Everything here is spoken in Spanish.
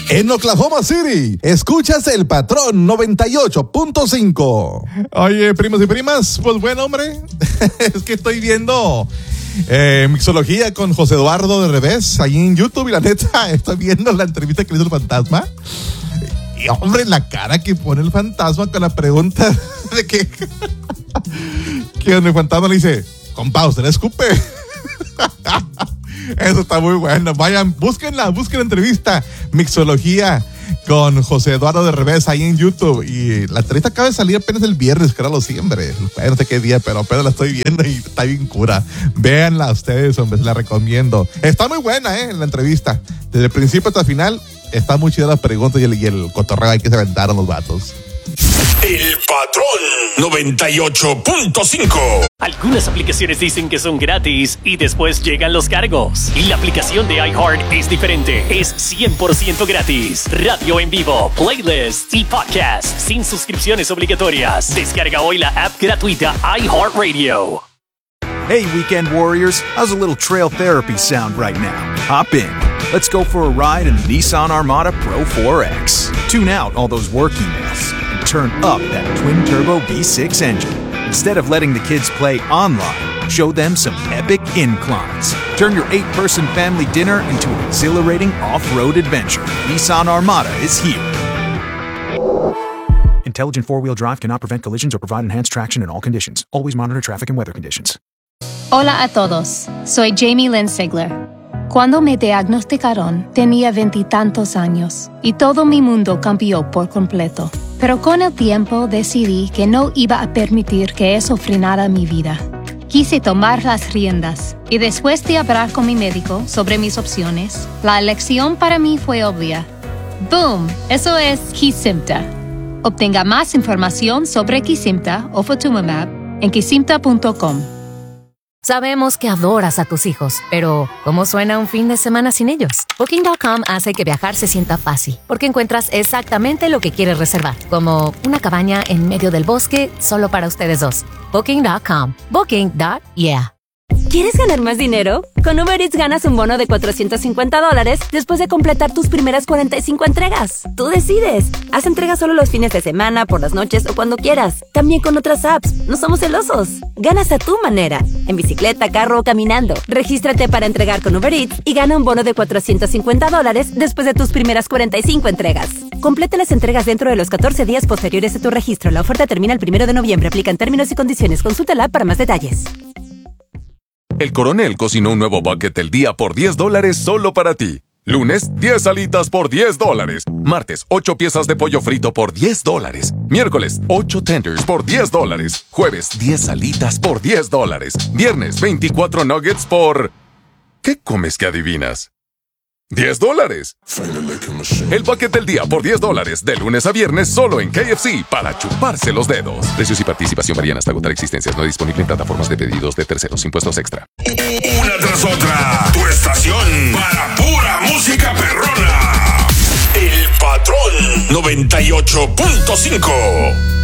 En Oklahoma City, escuchas El Patrón 98.5. Oye, primos y primas, pues bueno, hombre, es que estoy viendo Mixología con José Eduardo de Revés ahí en YouTube y la neta, estoy viendo la entrevista que le hizo el fantasma. Y hombre, la cara que pone el fantasma con la pregunta de que donde el fantasma le dice, compa, ¿usted le escupe? Eso está muy bueno. Vayan, busquen la entrevista Mixología con José Eduardo de Revés ahí en YouTube. Y la entrevista acaba de salir apenas el viernes, que era lo siempre. No sé qué día, pero apenas la estoy viendo y está bien cura. Véanla ustedes, hombre, la recomiendo. Está muy buena, la entrevista. Desde el principio hasta el final, está muy chida las preguntas y el cotorreo ahí que se aventaron los vatos. El Patrón 98.5. Algunas aplicaciones dicen que son gratis y después llegan los cargos. Y la aplicación de iHeart es diferente. Es 100% gratis. Radio en vivo, playlists y podcasts sin suscripciones obligatorias. Descarga hoy la app gratuita iHeartRadio. Hey, weekend warriors. How's a little trail therapy sound right now? Hop in. Let's go for a ride in the Nissan Armada Pro 4X. Tune out all those work emails and turn up that twin-turbo V6 engine. Instead of letting the kids play online, show them some epic inclines. Turn your 8-person family dinner into an exhilarating off-road adventure. Nissan Armada is here. Intelligent four-wheel drive cannot prevent collisions or provide enhanced traction in all conditions. Always monitor traffic and weather conditions. Hola a todos, soy Jamie Lynn Sigler. Cuando me diagnosticaron, tenía 20 y tantos años y todo mi mundo cambió por completo. Pero con el tiempo decidí que no iba a permitir que eso frenara mi vida. Quise tomar las riendas y después de hablar con mi médico sobre mis opciones, la elección para mí fue obvia. ¡Boom! Eso es Kesimpta. Obtenga más información sobre Kesimpta o Ofatumumab en kesimpta.com. Sabemos que adoras a tus hijos, pero ¿cómo suena un fin de semana sin ellos? Booking.com hace que viajar se sienta fácil, porque encuentras exactamente lo que quieres reservar, como una cabaña en medio del bosque solo para ustedes dos. Booking.com. Booking.yeah. ¿Quieres ganar más dinero? Con Uber Eats ganas un bono de $450 después de completar tus primeras 45 entregas. Tú decides. Haz entregas solo los fines de semana, por las noches o cuando quieras. También con otras apps. No somos celosos. Ganas a tu manera. En bicicleta, carro o caminando. Regístrate para entregar con Uber Eats y gana un bono de $450 después de tus primeras 45 entregas. Completa las entregas dentro de los 14 días posteriores a tu registro. La oferta termina el 1 de noviembre. Aplican términos y condiciones. Consulta la app para más detalles. El Coronel cocinó un nuevo bucket del día por $10 solo para ti. Lunes, 10 alitas por $10. Martes, 8 piezas de pollo frito por $10. Miércoles, 8 tenders por $10. Jueves, 10 alitas por $10. Viernes, 24 nuggets por... ¿Qué comes que adivinas? $10. El bucket del día por $10, de lunes a viernes solo en KFC, para chuparse los dedos. Precios y participación varían hasta agotar existencias. No disponible en plataformas de pedidos de terceros. Impuestos extra. Una tras otra, tu estación para pura música perrona. El Patrón 98.5.